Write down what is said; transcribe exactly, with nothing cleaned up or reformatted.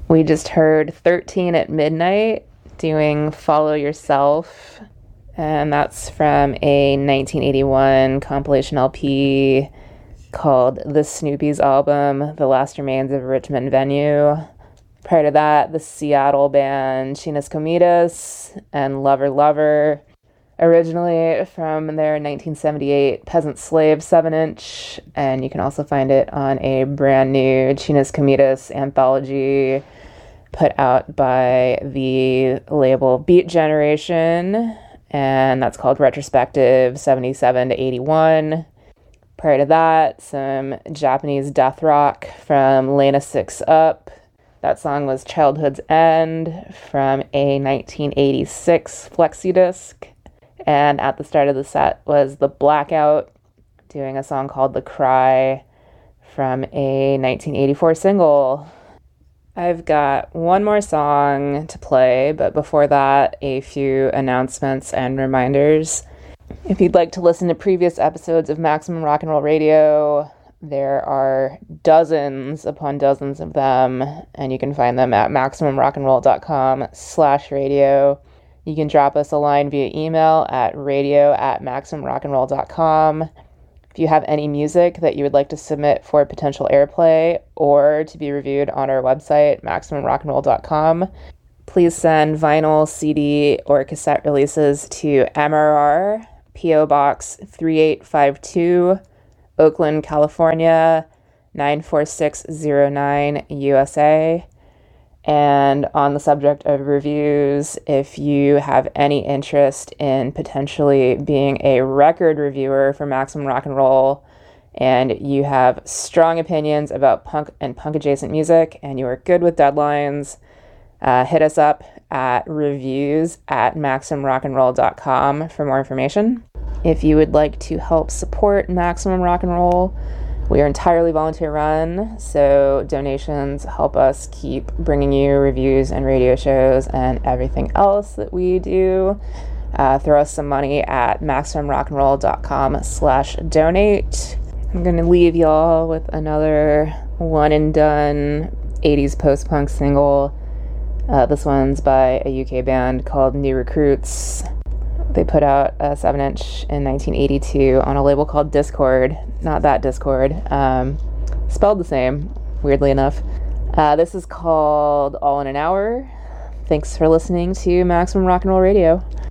We just heard thirteen at Midnight doing Follow Yourself, and that's from a nineteen eighty-one compilation L P called The Snoopy's Album, The Last Remains of Richmond Venue. Prior to that, the Seattle band Chinas Comidas and Lover Lover, originally from their nineteen seventy-eight Peasant Slave seven inch, and you can also find it on a brand new Chinas Comidas anthology put out by the label Beat Generation, and that's called Retrospective seventy-seven to eighty-one. Prior to that, some Japanese death rock from Lena Six Up. That song was Childhood's End from a nineteen eighty-six flexi disc. And at the start of the set was The Blackout doing a song called The Cry from a nineteen eighty-four single. I've got one more song to play, but before that, a few announcements and reminders. If you'd like to listen to previous episodes of Maximum Rock and Roll Radio, there are dozens upon dozens of them, and you can find them at maximumrockandroll.com slash radio. You can drop us a line via email at radio at maximumrockandroll.com. If you have any music that you would like to submit for potential airplay or to be reviewed on our website, maximum rock and roll dot com, please send vinyl, C D, or cassette releases to M R R, P O Box three eight five two, Oakland, California, nine four six zero nine, U S A. And on the subject of reviews, if you have any interest in potentially being a record reviewer for Maximum Rock and Roll, and you have strong opinions about punk and punk adjacent music, and you are good with deadlines, uh, hit us up at reviews at maximum rock and roll dot com for more information. If you would like to help support Maximum Rock and Roll, we are entirely volunteer run, so donations help us keep bringing you reviews and radio shows and everything else that we do. Uh, throw us some money at maximumrockandroll.com slash donate. I'm going to leave y'all with another one and done eighties post-punk single. Uh, this one's by a U K band called New Recruits. They put out a seven inch in nineteen eighty-two on a label called Discord. Not that Discord. Um, spelled the same, weirdly enough. Uh, this is called All in an Hour. Thanks for listening to Maximum Rock and Roll Radio.